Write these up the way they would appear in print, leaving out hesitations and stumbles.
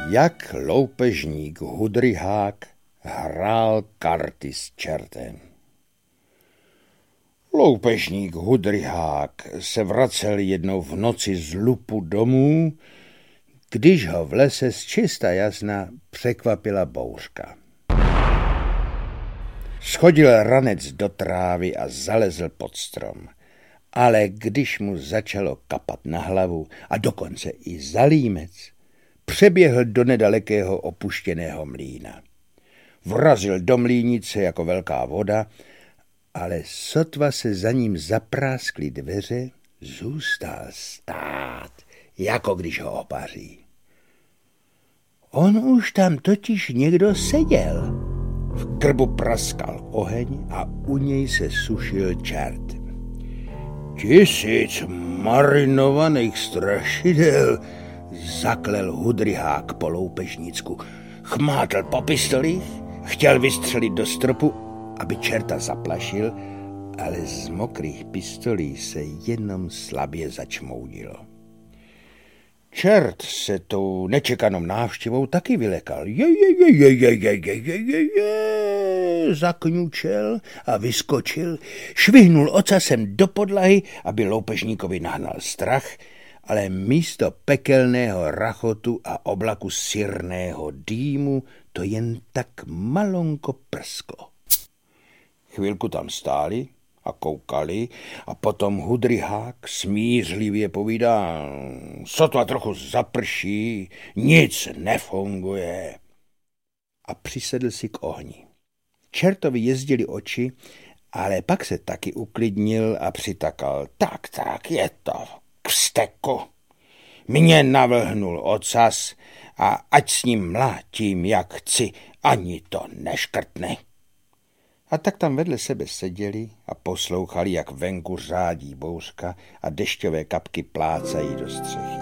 Jak loupežník Hudryhák hrál karty s čertem. Loupežník Hudryhák se vracel jednou v noci z lupu domů, když ho v lese z čista jasna překvapila bouřka. Schodil ranec do trávy a zalezl pod strom, ale když mu začalo kapat na hlavu a dokonce i za límec, přeběhl do nedalekého opuštěného mlýna. Vrazil do mlýnice jako velká voda, ale sotva se za ním zapráskly dveře, zůstal stát, jako když ho opaří. On už tam totiž někdo seděl. V krbu praskal oheň a u něj se sušil čert. 1000 marinovaných strašidel, zaklel Hudryhák po loupežnícku. Chmátl po pistolích, chtěl vystřelit do stropu, aby čerta zaplašil, ale z mokrých pistolí se jenom slabě začmoudilo. Čert se tou nečekanou návštěvou taky vylekal. Zakňučel a vyskočil, švihnul ocasem do podlahy, aby loupežníkovi nahnal strach, ale místo pekelného rachotu a oblaku syrného dýmu to jen tak malonko prsklo. Chvilku tam stáli a koukali a potom Hudryhák smířlivě povídá: sotva trochu zaprší, nic nefunguje. A přisedl si k ohni. Čertovi jezdili oči, ale pak se taky uklidnil a přitakal: tak, je to k vzteku. Mě navlhnul ocas a ať s ním mlátím, jak chci, ani to neškrtne. A tak tam vedle sebe seděli a poslouchali, jak venku řádí bouřka a dešťové kapky plácají do střechy.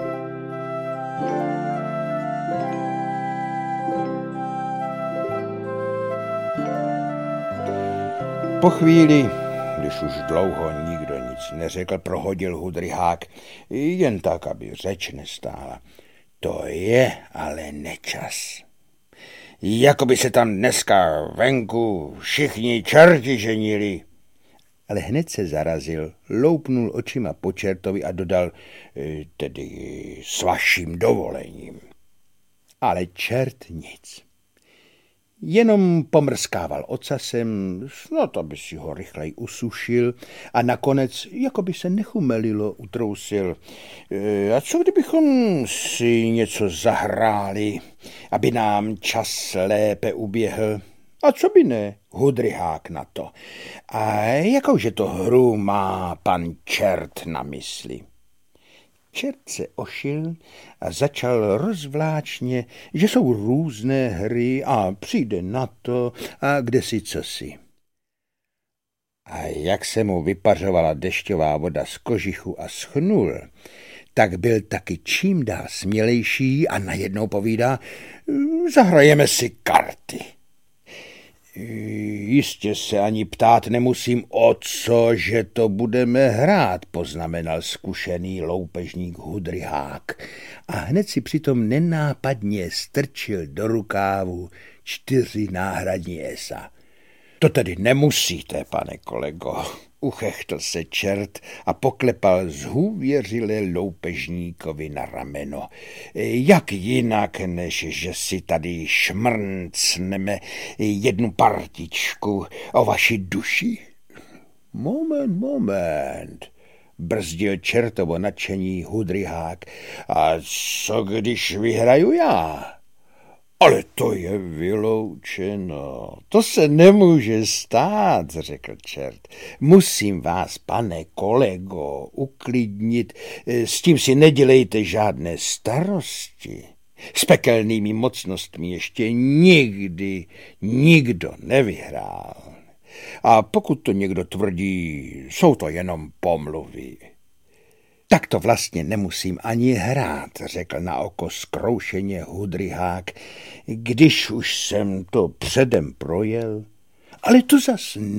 Po chvíli, když už dlouho nikdo nic neřekl, prohodil Hudryhák, jen tak, aby řeč nestála: to je ale nečas. Jakoby se tam dneska venku všichni čerti ženili. Ale hned se zarazil, loupnul očima po čertovi a dodal: tedy s vaším dovolením. Ale čert nic. Jenom pomrskával ocasem, snad aby si ho rychleji usušil, a nakonec, jako by se nechumelilo, utrousil: a co kdybychom si něco zahráli, aby nám čas lépe uběhl? A co by ne, Hudryhák na to. A jakouže to hru má pan čert na mysli? Čert se ošil a začal rozvláčně, že jsou různé hry a přijde na to a kdesi cosi. A jak se mu vypařovala dešťová voda z kožichu a schnul, tak byl taky čím dál smělejší a najednou povídá: zahrajeme si karty. Jistě se ani ptát nemusím, o co, že to budeme hrát, poznamenal zkušený loupežník Hudryhák a hned si přitom nenápadně strčil do rukávu 4 náhradní esa. To tedy nemusíte, pane kolego, uchechtl se čert a poklepal zhůvěřile loupežníkovi na rameno. Jak jinak, než že si tady šmrncneme jednu partičku o vaši duši? Moment, brzdil čertovo nadšení Hudryhák. A co když vyhraju já? Ale to je vyloučeno, to se nemůže stát, řekl čert. Musím vás, pane kolego, uklidnit, s tím si nedělejte žádné starosti. S pekelnými mocnostmi ještě nikdy nikdo nevyhrál. A pokud to někdo tvrdí, jsou to jenom pomluvy. Tak to vlastně nemusím ani hrát, řekl na oko zkroušeně Hudryhák, když už jsem to předem projel. Ale to zas